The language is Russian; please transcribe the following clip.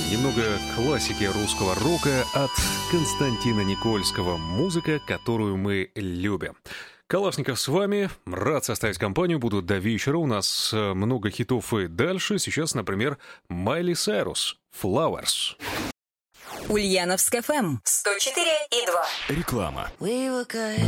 Немного классики русского рока от Константина Никольского. Музыка, которую мы любим. Калашников с вами. Рад составить компанию. Буду до вечера. У нас много хитов и дальше. Сейчас, например, Майли Сайрус «Flowers». Ульяновск ФМ 104,2. Реклама.